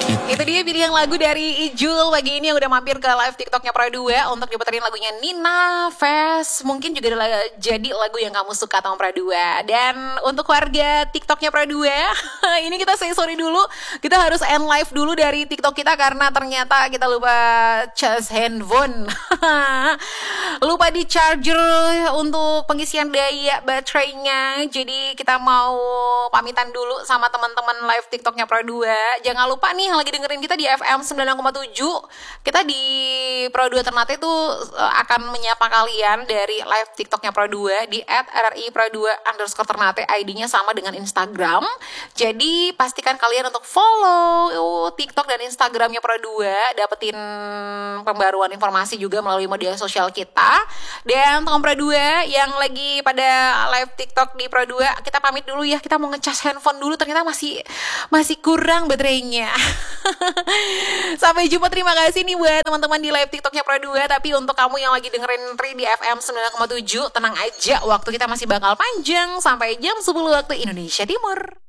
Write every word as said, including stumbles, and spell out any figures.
Itu dia pilihan lagu dari Ijul pagi ini yang udah mampir ke live TikToknya Pro dua untuk diputerin lagunya Nina Fest. Mungkin juga adalah jadi lagu yang kamu suka sama Pro dua. Dan untuk warga TikToknya Pro dua, ini kita say sorry dulu. Kita harus end live dulu dari TikTok kita karena ternyata kita lupa cas handphone. Lupa di charger untuk pengisian daya baterainya. Jadi kita mau pamitan dulu sama teman-teman live TikToknya Pro dua. Jangan lupa nih yang lagi dengerin kita di F M sembilan koma tujuh. Kita di Pro dua Ternate itu akan menyapa kalian dari live TikToknya Pro dua di at r r i pro dua underscore Ternate. I D-nya sama dengan Instagram. Jadi pastikan kalian untuk follow uh, TikTok dan Instagramnya Pro dua. Dapetin pembaruan informasi juga melalui media sosial kita. Dan untuk Pro dua yang lagi pada live TikTok di Pro dua, kita pamit dulu ya. Kita mau ngecas handphone dulu, ternyata masih masih kurang baterainya. Sampai jumpa, terima kasih nih buat teman-teman di live TikToknya Pro dua. Tapi untuk kamu yang lagi dengerin Tri di F M sembilan koma tujuh, tenang aja, waktu kita masih bakal panjang sampai jam sepuluh waktu Indonesia Timur.